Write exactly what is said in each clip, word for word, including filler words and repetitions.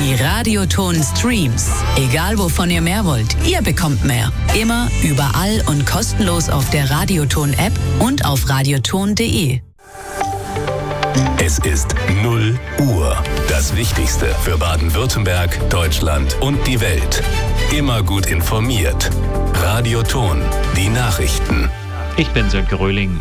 Die Radioton-Streams. Egal wovon ihr mehr wollt, ihr bekommt mehr. Immer, überall und kostenlos auf der Radioton-App und auf radioton punkt de. Es ist null Uhr. Das Wichtigste für Baden-Württemberg, Deutschland und die Welt. Immer gut informiert. Radioton, die Nachrichten. Ich bin Sönke Röhling.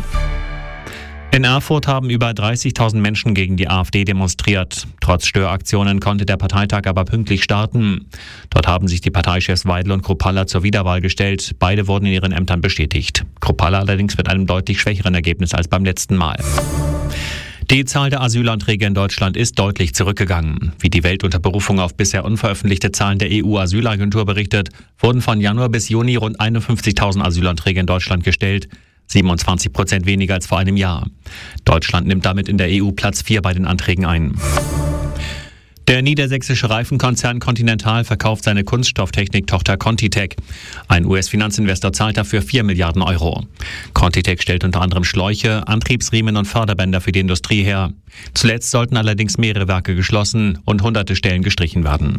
In Erfurt haben über dreißigtausend Menschen gegen die AfD demonstriert. Trotz Störaktionen konnte der Parteitag aber pünktlich starten. Dort haben sich die Parteichefs Weidel und Kruppalla zur Wiederwahl gestellt. Beide wurden in ihren Ämtern bestätigt. Kruppalla allerdings mit einem deutlich schwächeren Ergebnis als beim letzten Mal. Die Zahl der Asylanträge in Deutschland ist deutlich zurückgegangen. Wie die Welt unter Berufung auf bisher unveröffentlichte Zahlen der E U-Asylagentur berichtet, wurden von Januar bis Juni rund einundfünfzigtausend Asylanträge in Deutschland gestellt, siebenundzwanzig Prozent weniger als vor einem Jahr. Deutschland nimmt damit in der E U Platz vier bei den Anträgen ein. Der niedersächsische Reifenkonzern Continental verkauft seine Kunststofftechnik-Tochter ContiTech. Ein U S-Finanzinvestor zahlt dafür vier Milliarden Euro. ContiTech stellt unter anderem Schläuche, Antriebsriemen und Förderbänder für die Industrie her. Zuletzt sollten allerdings mehrere Werke geschlossen und hunderte Stellen gestrichen werden.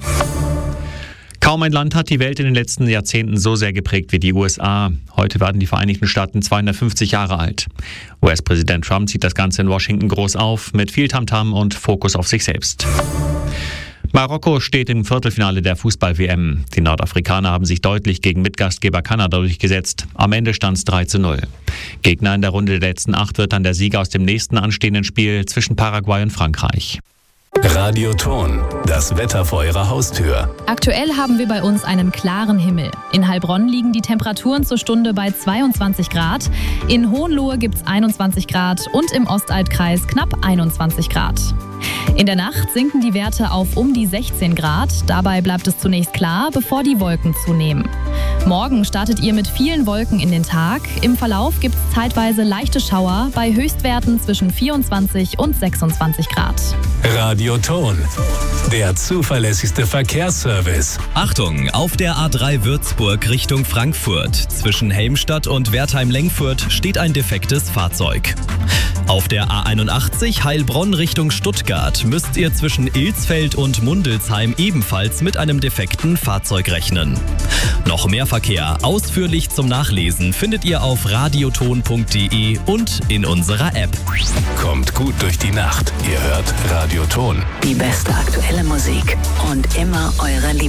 Kaum ein Land hat die Welt in den letzten Jahrzehnten so sehr geprägt wie die U S A. Heute werden die Vereinigten Staaten zweihundertfünfzig Jahre alt. U S-Präsident Trump zieht das Ganze in Washington groß auf, mit viel Tamtam und Fokus auf sich selbst. Marokko steht im Viertelfinale der Fußball-W M. Die Nordafrikaner haben sich deutlich gegen Mitgastgeber Kanada durchgesetzt. Am Ende stand es drei zu null. Gegner in der Runde der letzten acht wird dann der Sieger aus dem nächsten anstehenden Spiel zwischen Paraguay und Frankreich. Radioton, das Wetter vor Ihrer Haustür. Aktuell haben wir bei uns einen klaren Himmel. In Heilbronn liegen die Temperaturen zur Stunde bei zweiundzwanzig Grad. In Hohenlohe gibt es einundzwanzig Grad und im Ostalbkreis knapp einundzwanzig Grad. In der Nacht sinken die Werte auf um die sechzehn Grad. Dabei bleibt es zunächst klar, bevor die Wolken zunehmen. Morgen startet ihr mit vielen Wolken in den Tag. Im Verlauf gibt es zeitweise leichte Schauer bei Höchstwerten zwischen vierundzwanzig und sechsundzwanzig Grad. Radioton, der zuverlässigste Verkehrsservice. Achtung, auf der A drei Würzburg Richtung Frankfurt. Zwischen Helmstadt und Wertheim-Lengfurt steht ein defektes Fahrzeug. Auf der A einundachtzig Heilbronn Richtung Stuttgart müsst ihr zwischen Ilsfeld und Mundelsheim ebenfalls mit einem defekten Fahrzeug rechnen. Noch mehr Verkehr ausführlich zum Nachlesen findet ihr auf radioton punkt de und in unserer App. Kommt gut durch die Nacht. Ihr hört Radioton. Die beste aktuelle Musik und immer eure Lieblings